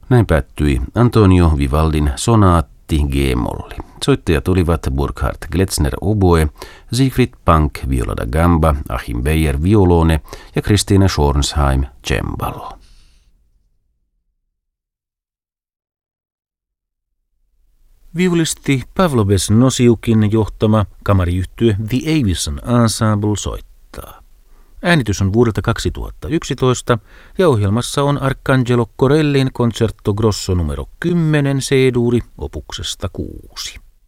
Näin päättyi Antonio Vivaldin sonaatti G-molli. Soittajat olivat Burkhard Gletzner oboe, Siegfried Pank viola da gamba, Achim Beyer violone ja Christina Schornsheim cembalo. Viulisti Pavlo Besnosiukin johtama kamariyhtye The Avison Ensemble soittaa. Äänitys on vuodelta 2011 ja ohjelmassa on Arcangelo Corellin Concerto Grosso numero 10 C-duuri opuksesta 6.